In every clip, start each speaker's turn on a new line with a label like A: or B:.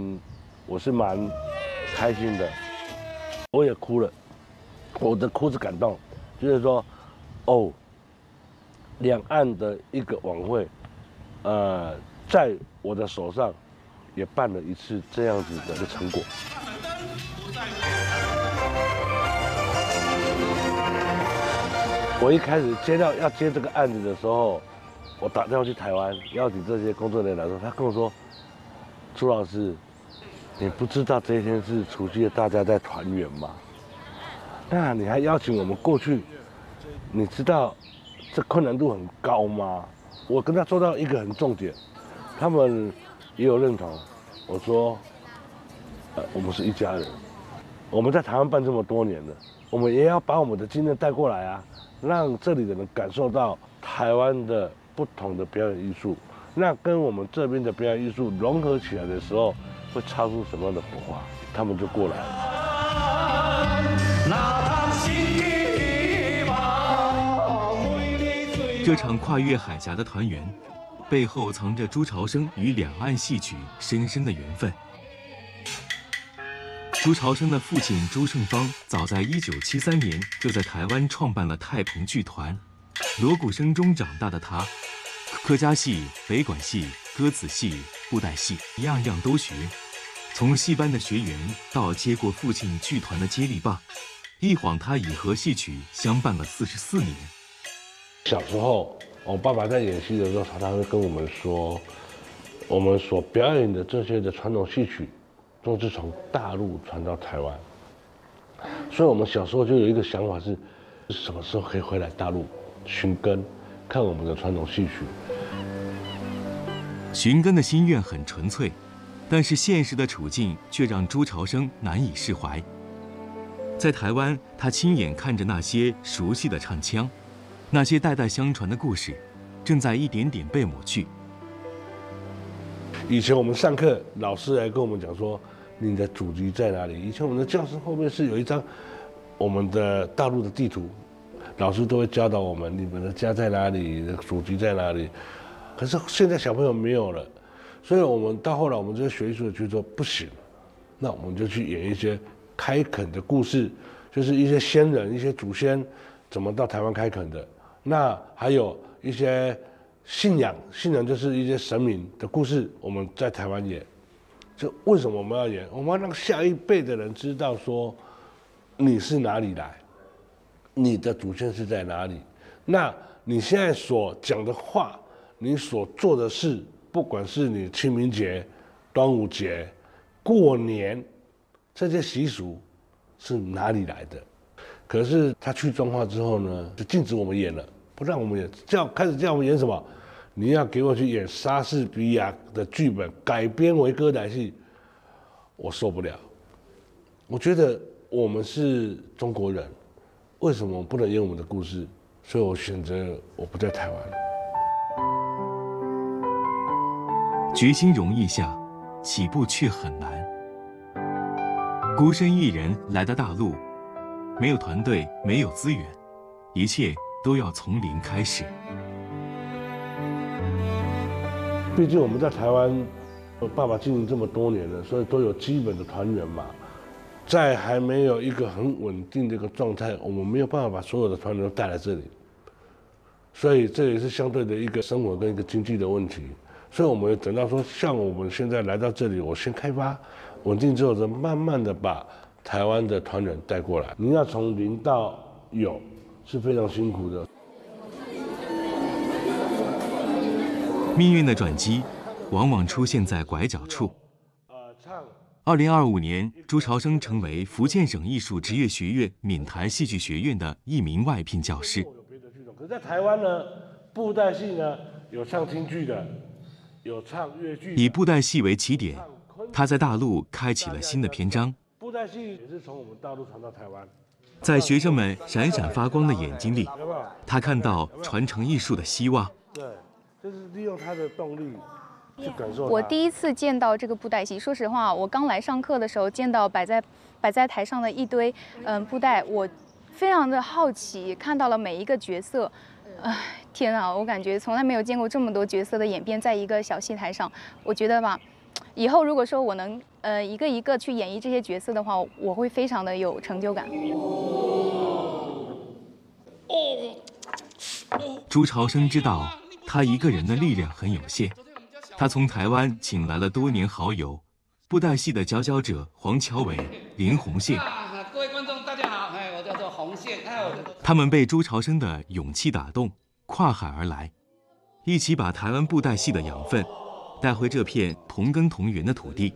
A: 我是蛮开心的，我也哭了，我的哭是感动，就是说，哦，两岸的一个晚会，在我的手上也办了一次这样子的一个成果。我一开始要接这个案子的时候，我打电话去台湾邀请这些工作人员来说，他跟我说，朱老师。你不知道这一天是除夕夜，大家在团圆吗？那你还邀请我们过去，你知道这困难度很高吗？我跟他说到一个很重点，他们也有认同。我说，我们是一家人，我们在台湾办这么多年了，我们也要把我们的经验带过来啊，让这里的人感受到台湾的不同的表演艺术，那跟我们这边的表演艺术融合起来的时候。会擦出什么样的火花？他们就过来了。
B: 这场跨越海峡的团圆，背后藏着朱朝生与两岸戏曲深深的缘分。朱朝生的父亲朱胜芳早在1973年就在台湾创办了太朋剧团，锣鼓声中长大的他，客家戏、北管戏、歌子戏、布袋戏，样样都学。从戏班的学员到接过父亲剧团的接力棒，一晃他已和戏曲相伴了44年。
A: 小时候，我爸爸在演戏的时候，常常会跟我们说，我们所表演的这些的传统戏曲，都是从大陆传到台湾。所以我们小时候就有一个想法是，什么时候可以回来大陆寻根，看我们的传统戏曲。
B: 寻根的心愿很纯粹，但是现实的处境却让朱朝生难以释怀。在台湾，他亲眼看着那些熟悉的唱腔，那些代代相传的故事，正在一点点被抹去。
A: 以前我们上课，老师来跟我们讲说，你的祖籍在哪里？以前我们的教室后面是有一张我们的大陆的地图，老师都会教导我们，你们的家在哪里，你的祖籍在哪里。可是现在小朋友没有了，所以我们到后来，我们这些学艺术的就说不行，那我们就去演一些开垦的故事，就是一些先人、一些祖先怎么到台湾开垦的。那还有一些信仰就是一些神明的故事，我们在台湾演。就为什么我们要演？我们要让下一辈的人知道说，你是哪里来，你的祖先是在哪里。那你现在所讲的话，你所做的事，不管是你清明节、端午节、过年这些习俗是哪里来的？可是他去中化之后呢，就禁止我们演了，不让我们演，开始叫我们演什么？你要给我去演莎士比亚的剧本改编为歌仔戏，我受不了。我觉得我们是中国人，为什么不能演我们的故事？所以我选择我不在台湾。
B: 决心容易下，起步却很难。孤身一人来到大陆，没有团队，没有资源，一切都要从零开始。
A: 毕竟我们在台湾，我爸爸经营这么多年了，所以都有基本的团员嘛。在还没有一个很稳定的一个状态，我们没有办法把所有的团员都带来这里，所以这也是相对的一个生活跟一个经济的问题。所以我们等到说，像我们现在来到这里，我先开发稳定之后，再慢慢的把台湾的团员带过来。你要从零到有，是非常辛苦的。
B: 命运的转机，往往出现在拐角处。2025年，朱朝生成为福建省艺术职业学院闽台戏剧学院的一名外聘教师。
A: 可是在台湾呢，布袋戏呢有唱京剧的，有唱粤剧。
B: 以布袋戏为起点，他在大陆开启了新的篇章。
A: 布袋戏也是从我们大陆传到台湾。
B: 在学生们闪闪发光的眼睛里，他看到传承艺术的希望。
A: 对，就是利用他的动力。
C: 我第一次见到这个布袋戏，说实话，我刚来上课的时候见到摆在台上的一堆布袋，我非常的好奇，看到了每一个角色，天啊，我感觉从来没有见过这么多角色的演变在一个小戏台上。我觉得吧， 以后如果说我能一个一个去演绎这些角色的话，我会非常的有成就感。
B: 朱朝生知道他一个人的力量很有限，他从台湾请来了多年好友，布袋戏的佼佼者黄乔伟、林红线。
D: 各位观众大家好，我叫做红线，
B: 他们被朱朝生的勇气打动，跨海而来，一起把台湾布袋戏的养分带回这片同根同源的土地。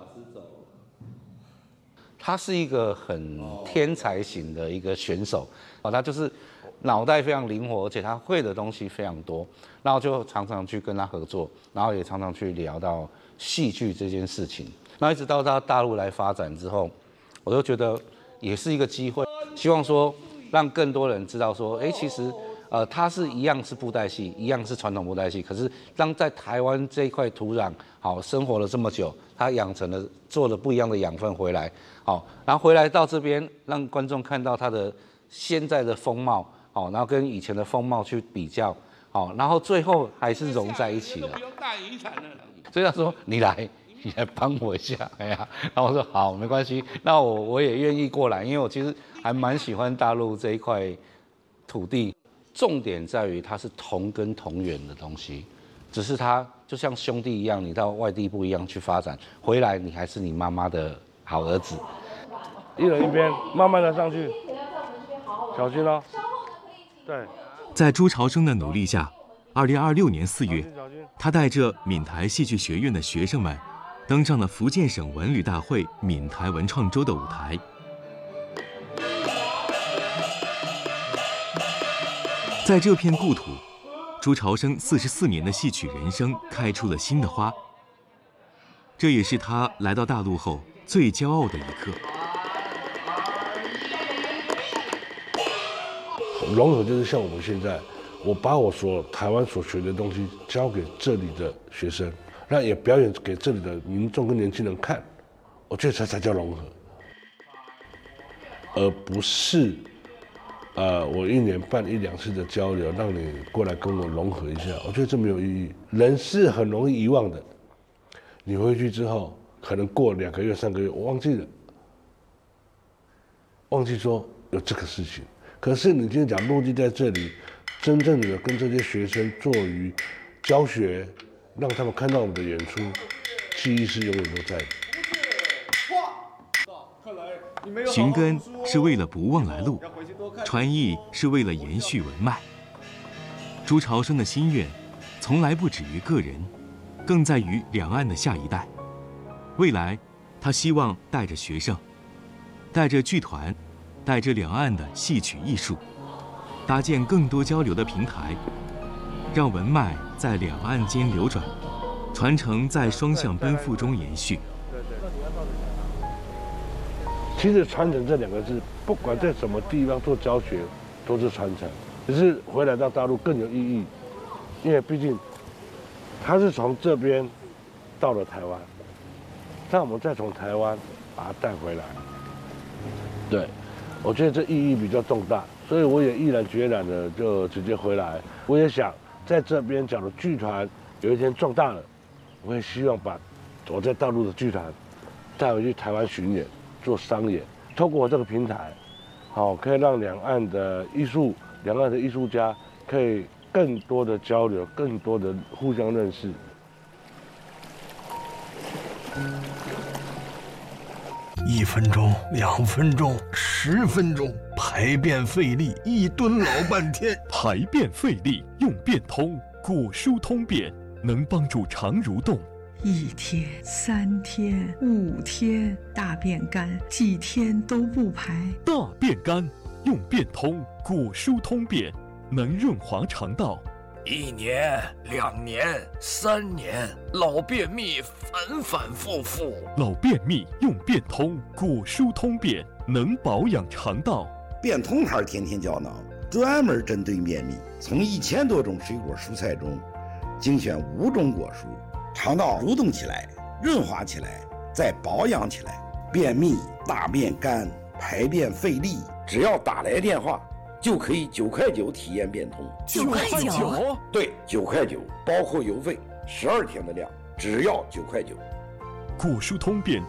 D: 他是一个很天才型的一个选手，他就是脑袋非常灵活，而且他会的东西非常多，然后就常常去跟他合作，然后也常常去聊到戏剧这件事情。那一直到他大陆来发展之后，我就觉得也是一个机会，希望说让更多人知道说，其实他是一样是布袋戏，一样是传统布袋戏，可是当在台湾这一块土壤好生活了这么久，他养成了做了不一样的养分回来，好，然后回来到这边让观众看到他的现在的风貌，好，然后跟以前的风貌去比较，好，然后最后还是融在一起了。不用大遗产了。所以他说你来帮我一下，然后我说好，没关系，那我也愿意过来，因为我其实还蛮喜欢大陆这一块土地。重点在于它是同根同源的东西，只是它就像兄弟一样，你到外地不一样去发展，回来你还是你妈妈的好儿子。
A: 一人一边，慢慢的上去，小心哦。对，
B: 在朱朝生的努力下，2026年4月，他带着闽台戏剧学院的学生们，登上了福建省文旅大会闽台文创周的舞台。在这片故土，朱朝生44年的戏曲人生开出了新的花。这也是他来到大陆后最骄傲的一刻。
A: 融合就是像我们现在，我把我台湾所学的东西交给这里的学生，那也表演给这里的民众跟年轻人看，我觉得才叫融合，而不是我1年办1、2次的交流，让你过来跟我融合一下，我觉得这没有意义。人是很容易遗忘的，你回去之后，可能过2个月、3个月，我忘记了，忘记说有这个事情。可是你今天讲落地在这里，真正的跟这些学生做于教学，让他们看到我们的演出，记忆是永远都在的。
B: 寻根是为了不忘来路，传艺是为了延续文脉。朱朝生的心愿，从来不止于个人，更在于两岸的下一代。未来，他希望带着学生，带着剧团，带着两岸的戏曲艺术，搭建更多交流的平台，让文脉在两岸间流转，传承在双向奔赴中延续。
A: 其实传承这2个字，不管在什么地方做教学，都是传承。只是回来到大陆更有意义，因为毕竟他是从这边到了台湾，那我们再从台湾把它带回来。对，我觉得这意义比较重大，所以我也毅然决然的就直接回来。我也想在这边，假如剧团有一天壮大了，我也希望把我在大陆的剧团带回去台湾巡演。做商演，透过我这个平台，好，可以让两岸的艺术家可以更多的交流，更多的互相认识。
E: 1分钟、2分钟、10分钟，排便费力，一蹲老半天。
F: 排便费力，用便通果舒通便，能帮助肠蠕动。
G: 1天、3天、5天，大便干，几天都不排。
F: 大便干，用便通果舒通便，能润滑肠道。
E: 1年、2年、3年，老便秘反反复复。
F: 老便秘用便通果舒通便，能保养肠道。
H: 便通牌天天胶囊，专门针对便秘，从1000多种水果蔬菜中精选5种果蔬。肠道蠕动起来，润滑起来，再保养起来。便秘、大便干、排便费力，只要打来电话，就可以9块9体验便通。
E: 9块9？
H: 对，9块9，包括邮费，12天的量，只要9块9。
F: 果蔬通变